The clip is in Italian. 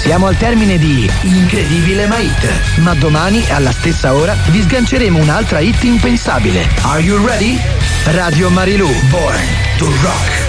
Siamo al termine di Incredibile ma Hit, ma domani alla stessa ora vi sganceremo un'altra hit impensabile. Are you ready? Radio Marilù, Born to Rock.